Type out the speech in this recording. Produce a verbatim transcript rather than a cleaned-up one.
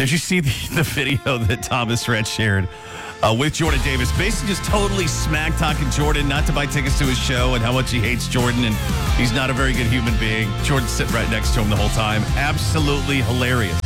Did you see the, the video that Thomas Rhett shared uh, with Jordan Davis? Basically just totally smack-talking Jordan, not to buy tickets to his show, and how much he hates Jordan, and he's not a very good human being. Jordan's sitting right next to him the whole time. Absolutely hilarious.